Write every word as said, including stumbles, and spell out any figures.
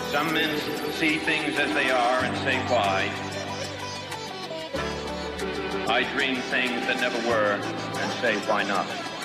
Some men see things as they are and say why. I dream things that never were and say why not.